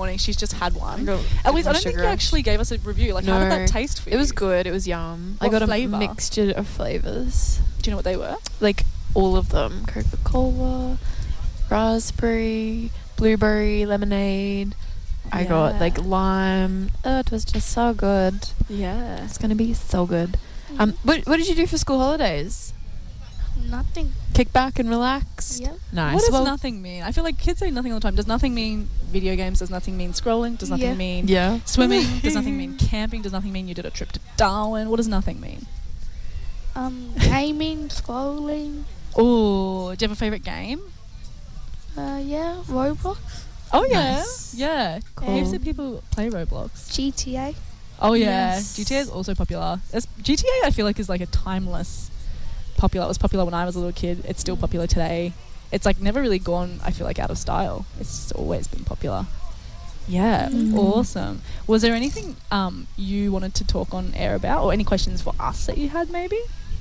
morning. She's just had one. Eloise, I don't think you actually gave us a review. Like, how did that taste for you? It was good. It was yum. What I got flavour? a mixture of flavours. Do you know what they were? Like, all of them. Coca-Cola, raspberry, blueberry, lemonade. I got, like, lime. Oh, it was just so good. Yeah. It's going to be so good. What did you do for school holidays? Nothing. Kick back and relax? Yeah. Nice. What does nothing mean? I feel like kids say nothing all the time. Does nothing mean video games? Does nothing mean scrolling? Does nothing mean swimming? Does nothing mean camping? Does nothing mean you did a trip to Darwin? What does nothing mean? Gaming, scrolling. Oh, do you have a favourite game? Yeah, Roblox. Oh, yeah. Nice. Yeah. Cool. Heaps of people play Roblox. GTA. Oh, yeah. Yes. GTA is also popular. GTA, I feel like, is like a timeless popular. It was popular when I was a little kid. It's still popular today. It's like never really gone, I feel like, out of style. It's just always been popular. Yeah, awesome. Was there anything you wanted to talk on air about, or any questions for us that you had maybe?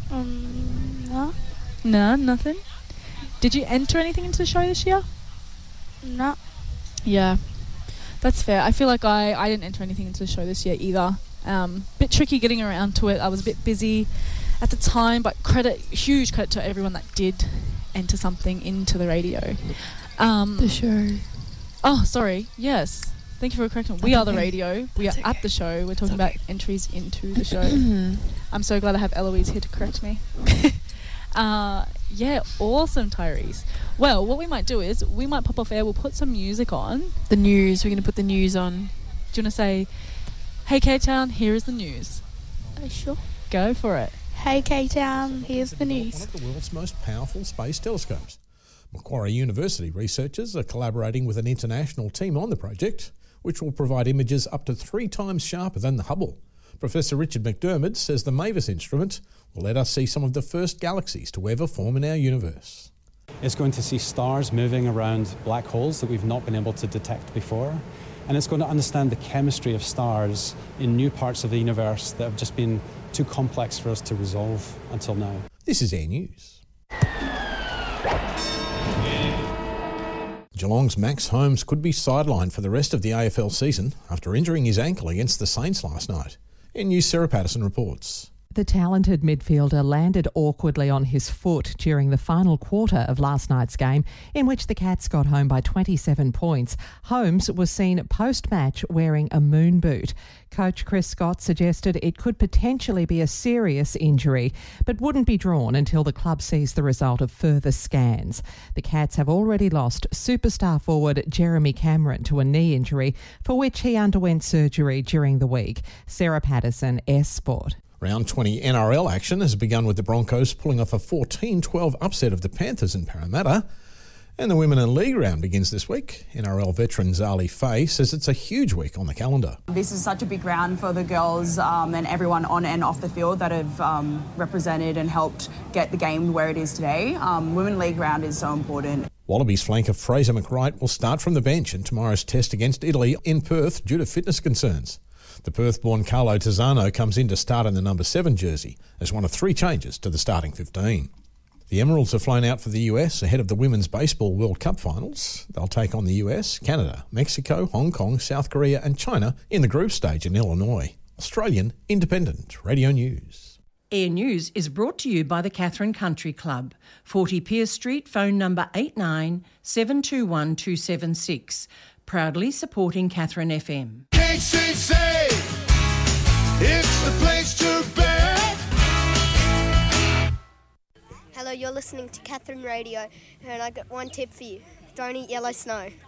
No. No, nothing. Did you enter anything into the show this year? No. Yeah, that's fair. I feel like I didn't enter anything into the show this year either. Bit tricky getting around to it. I was a bit busy at the time, but huge credit to everyone that did enter something into the radio. The show. Oh, sorry. Yes. Thank you for correcting. We are the radio. We are at the show. We're talking about entries into the show. I'm so glad I have Eloise here to correct me. Yeah, awesome, Tyrese. Well, what we might do is we might pop off air. We'll put some music on. The news. We're going to put the news on. Do you want to say, hey, K-Town, here is the news? Sure. Go for it. Hey, K-Town, here's the news. One of the world's most powerful space telescopes. Macquarie University researchers are collaborating with an international team on the project, which will provide images up to 3 times sharper than the Hubble. Professor Richard McDermott says the MAVIS instrument will let us see some of the first galaxies to ever form in our universe. It's going to see stars moving around black holes that we've not been able to detect before. And it's going to understand the chemistry of stars in new parts of the universe that have just been too complex for us to resolve until now. This is Air News. Geelong's Max Holmes could be sidelined for the rest of the AFL season after injuring his ankle against the Saints last night. Air News' Sarah Patterson reports. The talented midfielder landed awkwardly on his foot during the final quarter of last night's game, in which the Cats got home by 27 points. Holmes was seen post-match wearing a moon boot. Coach Chris Scott suggested it could potentially be a serious injury, but wouldn't be drawn until the club sees the result of further scans. The Cats have already lost superstar forward Jeremy Cameron to a knee injury, for which he underwent surgery during the week. Sarah Patterson, S Sport. Round 20 NRL action has begun with the Broncos pulling off a 14-12 upset of the Panthers in Parramatta. And the Women in League round begins this week. NRL veteran Zali Faye says it's a huge week on the calendar. This is such a big round for the girls and everyone on and off the field that have represented and helped get the game where it is today. Women League round is so important. Wallabies flanker Fraser McWright will start from the bench in tomorrow's test against Italy in Perth due to fitness concerns. The Perth-born Carlo Tizzano comes in to start in the number 7 jersey as one of 3 changes to the starting 15. The Emeralds have flown out for the US ahead of the Women's Baseball World Cup finals. They'll take on the US, Canada, Mexico, Hong Kong, South Korea and China in the group stage in Illinois. Australian Independent Radio News. Air News is brought to you by the Catherine Country Club, 40 Pierce Street, phone number 89 721 276. Proudly supporting Catherine FM. KCC, it's the place to be. Hello, you're listening to Catherine Radio, and I got one tip for you. Don't eat yellow snow.